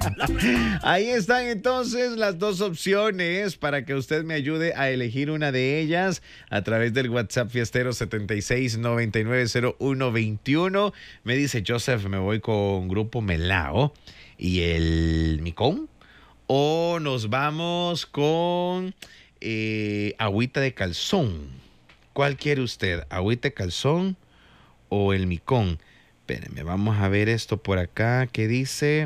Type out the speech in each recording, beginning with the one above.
Ahí están entonces las dos opciones para que usted me ayude a elegir una de ellas a través del WhatsApp Fiestero 76990121. Me dice Joseph, me voy con Grupo Melao y el Micón. O nos vamos con Agüita de Calzón. ¿Cuál quiere usted? ¿Agüita de Calzón o el Micón? Espérenme, vamos a ver esto por acá. ¿Qué dice?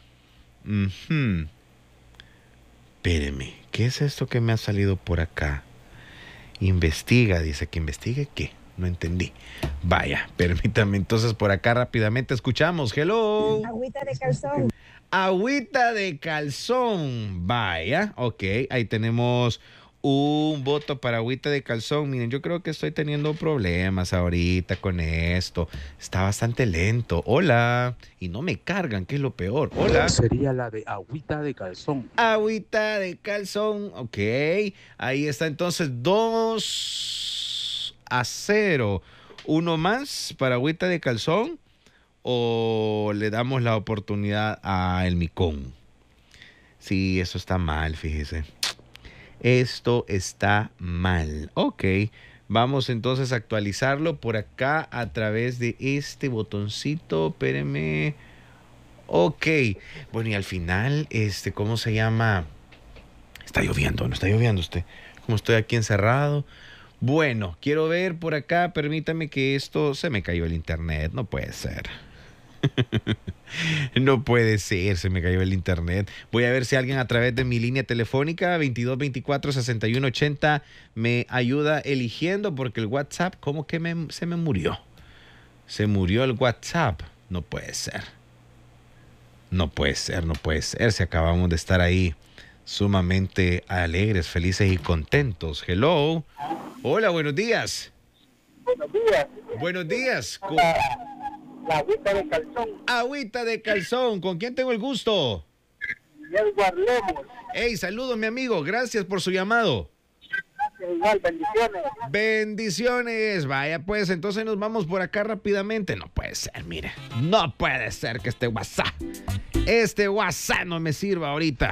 Espéreme, ¿qué es esto que me ha salido por acá? Investiga, dice que investigue qué. No entendí. Vaya, permítame entonces por acá rápidamente escuchamos. Hello. Agüita de calzón. Agüita de calzón. Vaya, ok. Ahí tenemos un voto para agüita de calzón. Miren, yo creo que estoy teniendo problemas ahorita con esto. Está bastante lento. Hola. Y no me cargan, que es lo peor. Hola. Sería la de agüita de calzón. Agüita de calzón. Ok. Ahí está entonces 2-0. Uno más para agüita de calzón. ¿O le damos la oportunidad a el Micón? Sí, eso está mal, fíjese. Esto está mal. Ok, vamos entonces a actualizarlo por acá a través de este botoncito. Espéreme. Ok, bueno, y al final, ¿cómo se llama? Está lloviendo, ¿no está lloviendo usted? Como estoy aquí encerrado. Bueno, quiero ver por acá, permítame que esto se me cayó el internet, no puede ser. No puede ser, se me cayó el internet. Voy a ver si alguien a través de mi línea telefónica 2224-6180 me ayuda eligiendo, porque el WhatsApp como que se me murió. Se murió el WhatsApp. No puede ser. No puede ser, no puede ser. Si acabamos de estar ahí sumamente alegres, felices y contentos. Hello. Hola, buenos días. Buenos días. Buenos días. La agüita de calzón. Agüita de calzón. ¿Con quién tengo el gusto? Edward Lemos. Hey, saludos, mi amigo. Gracias por su llamado. Gracias, igual. Bendiciones. Bendiciones. Vaya, pues, entonces nos vamos por acá rápidamente. No puede ser, mire. No puede ser que este WhatsApp no me sirva ahorita.